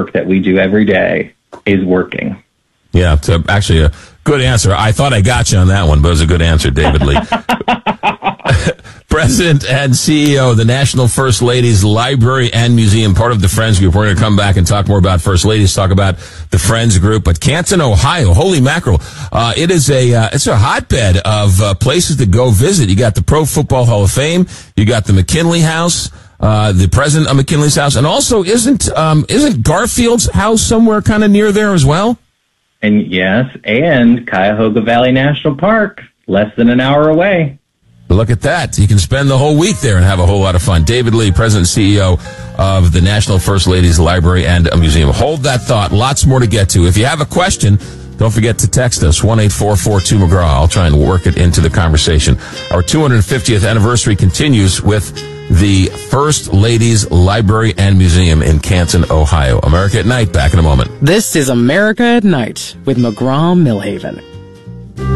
work that we do every day is working. Yeah, it's actually a good answer. I thought I got you on that one, but it was a good answer, David Lee. President and CEO of the National First Ladies Library and Museum, part of the Friends Group. We're going to come back and talk more about First Ladies, talk about the Friends Group. But Canton, Ohio, holy mackerel, it's a hotbed of places to go visit. You got the Pro Football Hall of Fame, you got the McKinley House, the president of McKinley's house, and also isn't Garfield's house somewhere kind of near there as well? And yes, and Cuyahoga Valley National Park, less than an hour away. Look at that. You can spend the whole week there and have a whole lot of fun. David Lee, President and CEO of the National First Ladies Library and Museum. Hold that thought. Lots more to get to. If you have a question, don't forget to text us, 1-844-2-McGraw. I'll try and work it into the conversation. Our 250th anniversary continues with the First Ladies Library and Museum in Canton, Ohio. America at Night, back in a moment. This is America at Night with McGraw Millhaven.